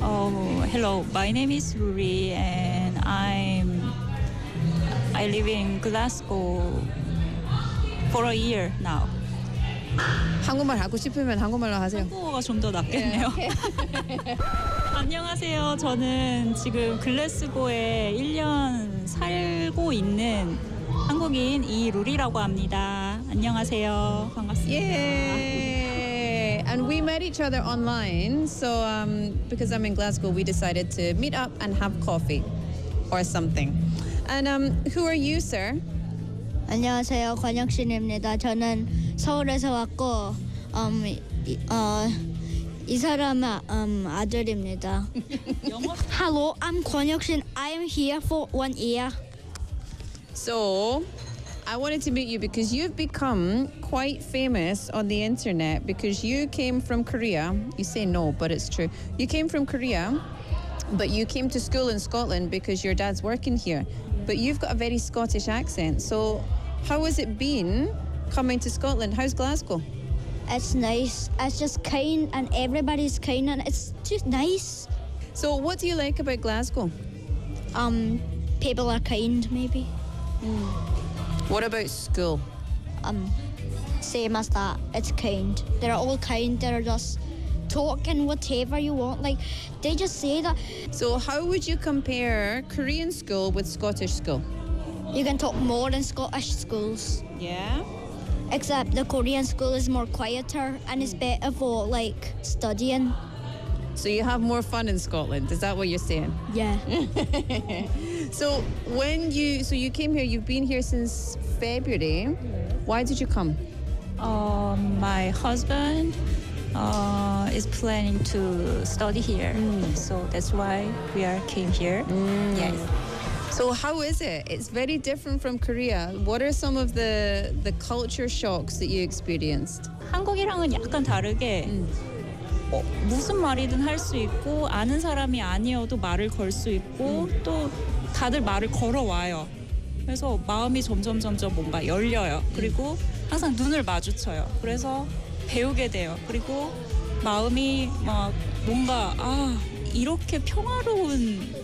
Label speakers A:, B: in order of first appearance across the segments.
A: Hello. My name is Ruri, and I live in Glasgow for a year now.
B: 한국말 하고 싶으면 한국말로 하세요.
A: 한국어가 좀 더 낫겠네요. 안녕하세요. 저는 지금 글래스고에 1년 살고 있는 한국인 이루리라고 합니다. 안녕하세요. 반갑습니다.
B: Yay! And we met each other online. So because I'm in Glasgow, we decided to meet up and have coffee or something. And who are you, sir?
C: 안녕하세요. 권혁신입니다. 저는 서울에서 왔고 이 사람은 아들입니다. Hello, I'm 권혁신. I am here for 1 year.
B: So I wanted to meet you because you've become quite famous on the internet because you came from Korea. You say no, but it's true. You came from Korea, but you came to school in Scotland because your dad's working here. But you've got a very Scottish accent. So how has it been coming to Scotland? How's Glasgow?
C: It's nice. It's just kind and everybody's kind and it's just nice.
B: So what do you like about Glasgow?
C: People are kind maybe.
B: What about school?
C: Same as that. It's kind. They're all kind. They're just talking whatever you want. Like they just say that.
B: So how would you compare Korean school with Scottish school?
C: You can talk more in Scottish schools.
B: Yeah?
C: Except the Korean school is more quieter and it's better for like studying.
B: So you have more fun in Scotland, is that what you're saying?
C: Yeah.
B: So you came here, you've been here since February. Why did you come?
A: My husband is planning to study here, so that's why came here. Yes.
B: So how is it? It's very different from Korea. What are some of the culture shocks that you experienced?
A: 한국이랑은 약간 다르게 무슨 말이든 할 수 있고 아는 사람이 아니어도 말을 걸 수 있고 또 다들 말을 걸어와요. 그래서 마음이 점점 뭔가 열려요. 그리고 항상 눈을 마주쳐요. 그래서 배우게 돼요. 그리고 마음이 막 뭔가 이렇게 평화로운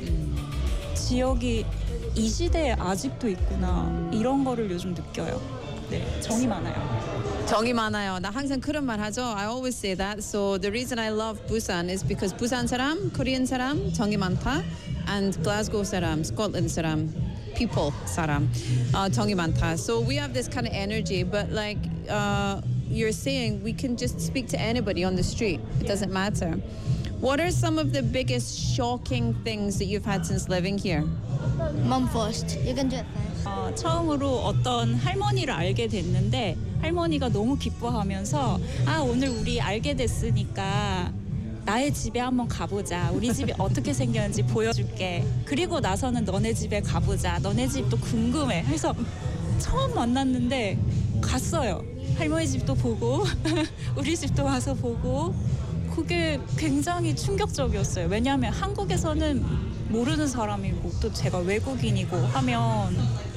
A: 지역이 이 시대에 아직도 있구나. 이런 거를 요즘 느껴요. 네, 정이 많아요.
B: 정이 많아요. 나 항상 그런 말 하죠. I always say that. So the reason I love Busan is because Busan 사람, Korean 사람, 정이 많다. And Glasgow 사람, Scotland 사람, people 사람, 정이 많다. So we have this kind of energy, but like you're saying, we can just speak to anybody on the street. It doesn't matter. What are some of the biggest shocking things that you've had since living here?
C: Mom first. You can do it first.
A: 처음으로 어떤 할머니를 알게 됐는데 할머니가 너무 기뻐하면서 오늘 우리 알게 됐으니까 나의 집에 한번 가보자. 우리 집이 어떻게 생겼는지 보여줄게. 그리고 나서는 너네 집에 가보자. 너네 집도 궁금해. 그래서 처음 만났는데 갔어요. 할머니 집도 보고 우리 집도 와서 보고 그게 굉장히 충격적이었어요. 왜냐하면 한국에서는 모르는 사람이고 또 제가 외국인이고 하면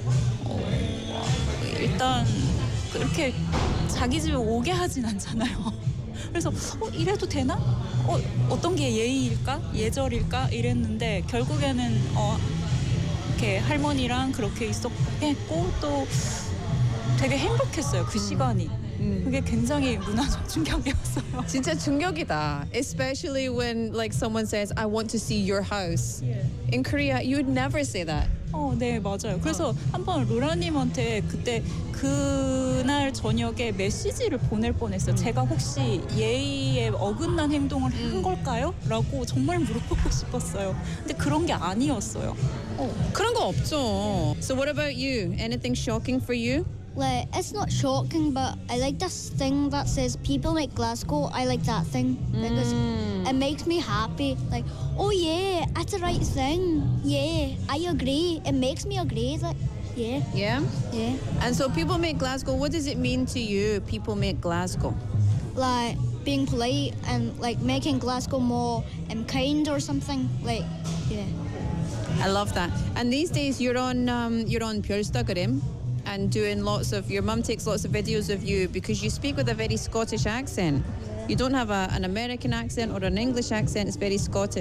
A: 일단 그렇게 자기 집에 오게 하진 않잖아요. 그래서 이래도 되나? 어떤 게 예의일까? 예절일까? 이랬는데 결국에는 이렇게 할머니랑 그렇게 있었고 또 되게 행복했어요. 그 시간이. 그게 굉장히 문화적 충격이었어요.
B: 진짜 충격이다. Especially when like someone says, I want to see your house.
A: Yeah.
B: In Korea, you would never say that.
A: 네, 맞아요. 그래서 한번 로라님한테 그때 그날 저녁에 메시지를 보낼 뻔했어요. 제가 혹시 예의에 어긋난 행동을 한 걸까요? 라고 정말 물어보고 싶었어요. 근데 그런 게 아니었어요.
B: 그런 거 없죠. So what about you? Anything shocking for you?
C: Like, it's not shocking, but I like this thing that says people make Glasgow. I like that thing because it makes me happy. Like, oh yeah, that's the right thing. Yeah, I agree. It makes me agree. Like, yeah.
B: Yeah?
C: Yeah.
B: And so people make Glasgow. What does it mean to you, people make Glasgow?
C: Like, being polite and like making Glasgow more kind or something. Like, yeah.
B: I love that. And these days you're on Björnstagarim. And doing your mum takes lots of videos of you because you speak with a very Scottish accent. You don't have an American accent or an English accent, it's very Scottish.